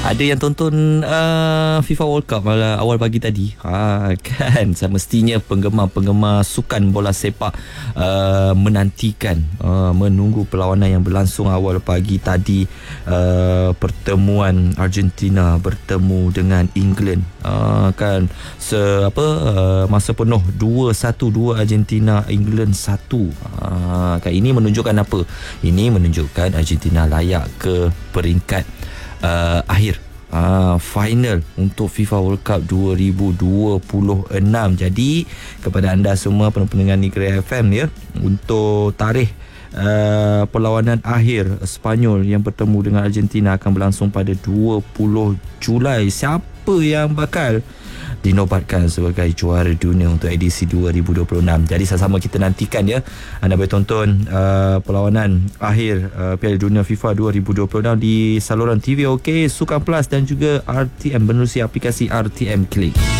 Ada yang tonton FIFA World Cup awal pagi tadi. Kan semestinya penggemar-penggemar sukan bola sepak menantikan, menunggu perlawanan yang berlangsung awal pagi tadi, pertemuan Argentina bertemu dengan England. Kan masa penuh 2-1, Argentina, England 1. Kan ini menunjukkan apa? Ini menunjukkan Argentina layak ke peringkat akhir, final untuk FIFA World Cup 2026. Jadi kepada anda semua pendengar Negeri FM ya, untuk tarikh perlawanan akhir Sepanyol yang bertemu dengan Argentina akan berlangsung pada 20 Julai. Siapa yang bakal dinobatkan sebagai juara dunia untuk edisi 2026? Jadi sama-sama kita nantikan ya. Anda boleh tonton perlawanan akhir Piala Dunia FIFA 2026 di saluran TV OK, Sukan Plus dan juga RTM menerusi aplikasi RTM Klik.